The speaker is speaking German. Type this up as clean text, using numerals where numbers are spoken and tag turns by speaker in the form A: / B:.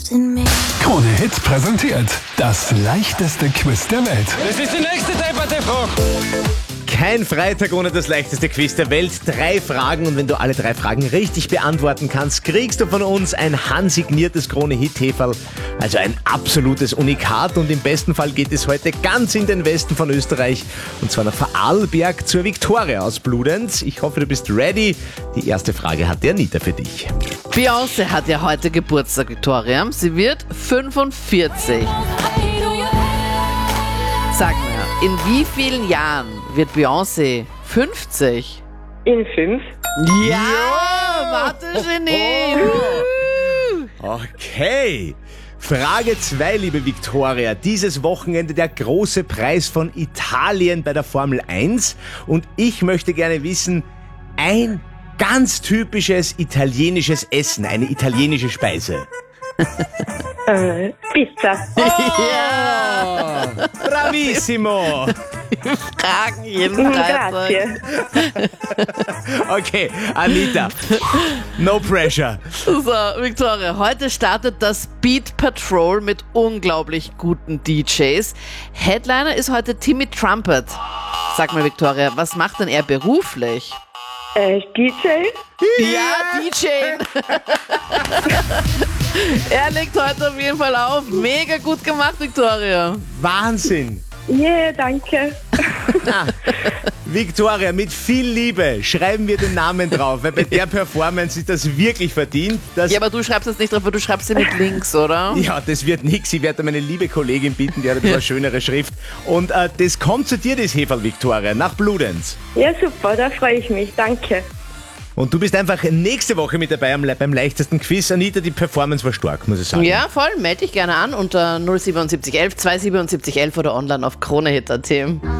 A: Krone Hit präsentiert das leichteste Quiz der Welt.
B: Das ist die nächste Debatte-Frage.
C: Kein Freitag ohne das leichteste Quiz der Welt. 3 Fragen und wenn du alle 3 Fragen richtig beantworten kannst, kriegst du von uns ein handsigniertes Krone-Hit-Heferl. Also ein absolutes Unikat und im besten Fall geht es heute ganz in den Westen von Österreich und zwar nach Vorarlberg zur Viktoria aus Bludenz. Ich hoffe, du bist ready. Die erste Frage hat der Anita für dich.
D: Beyoncé hat ja heute Geburtstag, Viktoria. Sie wird 45. Sag mir, in wie vielen Jahren wird Beyoncé 50?
E: In 5.
D: Ja, warte, Genie.
C: Okay. Frage 2, liebe Viktoria. Dieses Wochenende der große Preis von Italien bei der Formel 1. Und ich möchte gerne wissen, ein ganz typisches italienisches Essen, eine italienische Speise.
E: Pizza.
D: Ja,
C: Bravissimo.
D: Fragen jeden Freitag.
E: Grazie.
C: Okay, Anita, no pressure.
D: So, Viktoria, heute startet das Beat Patrol mit unglaublich guten DJs. Headliner ist heute Timmy Trumpet. Sag mal, Viktoria, was macht denn er beruflich?
E: DJ.
D: Ja, DJ. Er legt heute auf jeden Fall auf. Mega gut gemacht, Viktoria.
C: Wahnsinn.
E: Yeah, danke.
C: Viktoria, mit viel Liebe schreiben wir den Namen drauf, weil bei der Performance ist das wirklich verdient.
D: Ja, aber du schreibst das nicht drauf, weil du schreibst sie mit links, oder?
C: Ja, das wird nix. Ich werde meine liebe Kollegin bitten, die hat ein bisschen schönere Schrift. Und das kommt zu dir, das Heferl, Viktoria, nach Bludenz.
E: Ja, super, da freue ich mich. Danke.
C: Und du bist einfach nächste Woche mit dabei beim leichtesten Quiz. Anita, die Performance war stark, muss ich sagen.
D: Ja, voll. Melde dich gerne an unter 07711 27711 oder online auf kronehit.at.